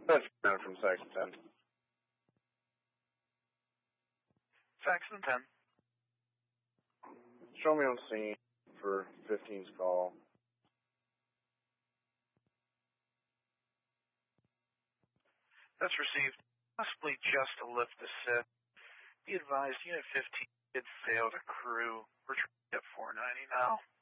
That's down from Section 10. Section 10. Show me on scene for 15's call. That's received. Possibly just a lift assist. Be advised, Unit 15 did fail the crew. We're trying to get 490 now.